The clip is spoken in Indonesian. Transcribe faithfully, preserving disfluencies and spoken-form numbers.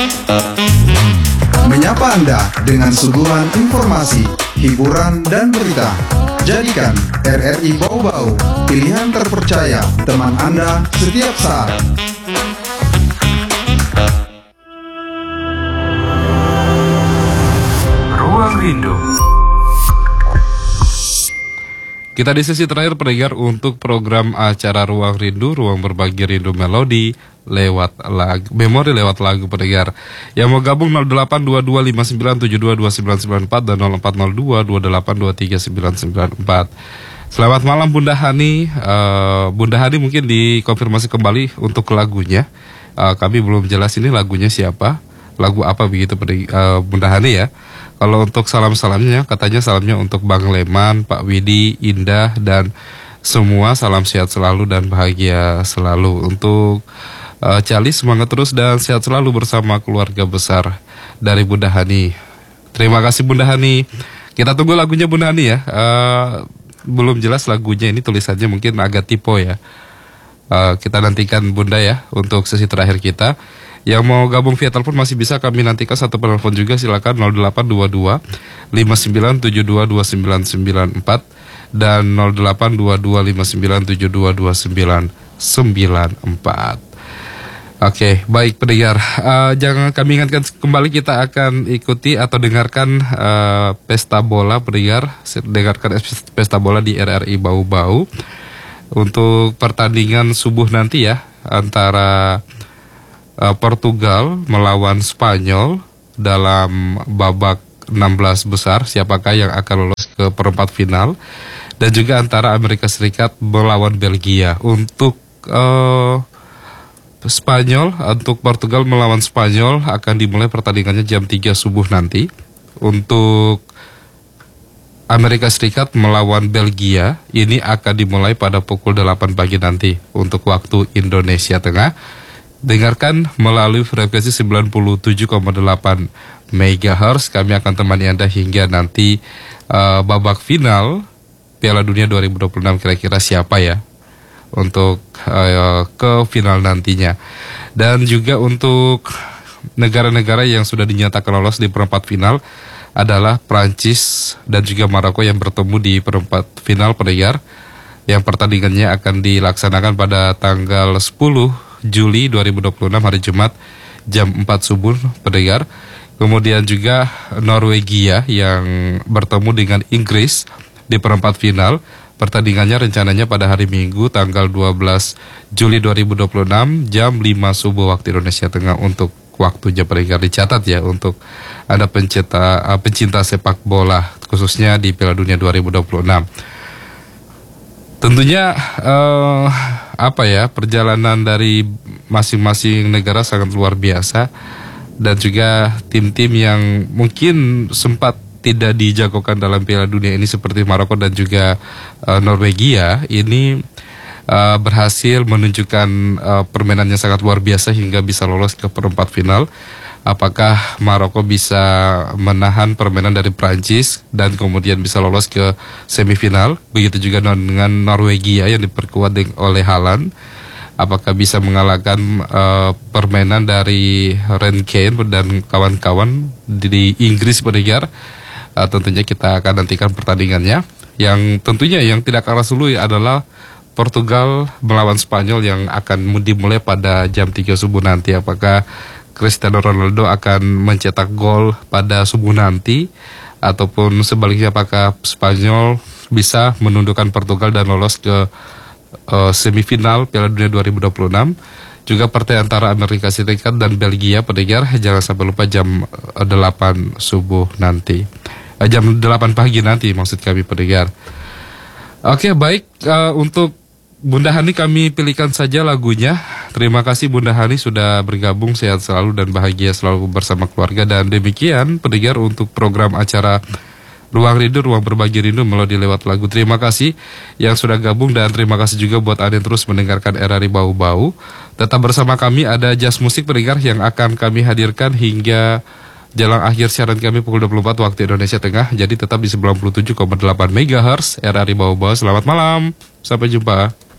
Menyapa Anda dengan suguhan informasi, hiburan, dan berita. Jadikan R R I Bau-Bau pilihan terpercaya teman Anda setiap saat. Ruang Rindu. Kita di sesi terakhir pendengar untuk program acara Ruang Rindu, Ruang Berbagi Rindu Melodi lewat lagu, memori lewat lagu pendengar. Yang mau gabung nol delapan dua dua lima sembilan tujuh dua dua sembilan sembilan empat dan nol empat nol dua dua delapan dua tiga sembilan sembilan empat. Selamat malam Bunda Hani. uh, Bunda Hani mungkin dikonfirmasi kembali untuk lagunya. uh, Kami belum jelas ini lagunya siapa, lagu apa begitu uh, Bunda Hani ya. Kalau untuk salam-salamnya, katanya salamnya untuk Bang Leman, Pak Widi, Indah, dan semua salam sehat selalu dan bahagia selalu. Untuk uh, Cali semangat terus dan sehat selalu bersama keluarga besar dari Bunda Hani. Terima kasih Bunda Hani. Kita tunggu lagunya Bunda Hani ya. Uh, belum jelas lagunya, ini tulisannya mungkin agak typo ya. Uh, kita nantikan Bunda ya untuk sesi terakhir kita. Yang mau gabung via telepon masih bisa kami nantikan satu penelpon juga, silakan nol delapan dua dua lima sembilan tujuh dua dua sembilan sembilan empat dan nol delapan dua dua lima sembilan tujuh dua dua sembilan sembilan empat. Oke, baik pendengar, uh, jangan kami ingatkan kembali kita akan ikuti atau dengarkan uh, pesta bola pendengar, dengarkan pesta bola di R R I Bau-Bau untuk pertandingan subuh nanti ya antara Portugal melawan Spanyol dalam babak enam belas besar, siapakah yang akan lolos ke perempat final, dan juga antara Amerika Serikat melawan Belgia. Untuk uh, Spanyol, untuk Portugal melawan Spanyol akan dimulai pertandingannya jam tiga subuh nanti. Untuk Amerika Serikat melawan Belgia ini akan dimulai pada pukul delapan pagi nanti untuk waktu Indonesia Tengah. Dengarkan melalui frekuensi sembilan puluh tujuh koma delapan megahertz. Kami akan temani Anda hingga nanti uh, babak final Piala Dunia dua ribu dua puluh enam, kira-kira siapa ya untuk uh, ke final nantinya. Dan juga untuk negara-negara yang sudah dinyatakan lolos di perempat final adalah Prancis dan juga Maroko yang bertemu di perempat final pendengar, yang pertandingannya akan dilaksanakan pada tanggal sepuluh Juli dua ribu dua puluh enam hari Jumat jam empat subuh pendengar. Kemudian juga Norwegia yang bertemu dengan Inggris di perempat final. Pertandingannya rencananya pada hari Minggu tanggal dua belas Juli dua ribu dua puluh enam jam lima subuh waktu Indonesia Tengah. Untuk waktunya pendengar dicatat ya untuk Anda pencinta, pencinta sepak bola khususnya di Piala Dunia dua ribu dua puluh enam. Tentunya uh, apa ya, perjalanan dari masing-masing negara sangat luar biasa, dan juga tim-tim yang mungkin sempat tidak dijagokan dalam Piala Dunia ini seperti Maroko dan juga uh, Norwegia ini uh, berhasil menunjukkan uh, permainan yang sangat luar biasa hingga bisa lolos ke perempat final. Apakah Maroko bisa menahan permainan dari Prancis dan kemudian bisa lolos ke semifinal? Begitu juga dengan Norwegia yang diperkuat oleh Haaland. Apakah bisa mengalahkan uh, permainan dari Harry Kane dan kawan-kawan di Inggris pendengar? Uh, tentunya kita akan nantikan pertandingannya. Yang tentunya yang tidak kalah seru adalah Portugal melawan Spanyol yang akan dimulai pada jam tiga subuh nanti. Apakah Cristiano Ronaldo akan mencetak gol pada subuh nanti, ataupun sebaliknya apakah Spanyol bisa menundukkan Portugal dan lolos ke uh, semifinal Piala Dunia dua ribu dua puluh enam. Juga partai antara Amerika Serikat dan Belgia pendengar, jangan sampai lupa jam uh, delapan subuh nanti, uh, jam delapan pagi nanti maksud kami pendengar. Oke, baik, uh, untuk Bunda Hani kami pilihkan saja lagunya. Terima kasih Bunda Hani sudah bergabung, sehat selalu dan bahagia selalu bersama keluarga. Dan demikian pendengar untuk program acara Ruang Rindu, Ruang Berbagi Rindu Melodi lewat lagu. Terima kasih yang sudah gabung, dan terima kasih juga buat Anda yang terus mendengarkan R R I Bau-Bau. Tetap bersama kami, ada jazz musik pendengar yang akan kami hadirkan hingga jelang akhir siaran kami pukul dua puluh empat waktu Indonesia Tengah. Jadi tetap di sembilan puluh tujuh koma delapan megahertz R R I Bau-Bau. Selamat malam, sampai jumpa.